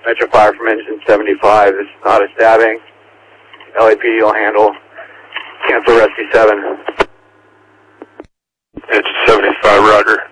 Metro Fire from engine 75. This is not a stabbing. LAPD will handle. Cancel rescue 7. Engine 75, roger.